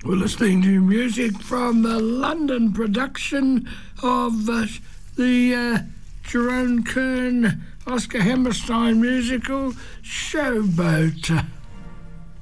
We're listening to music from the London production of the Jerome Kern, Oscar Hammerstein musical Showboat.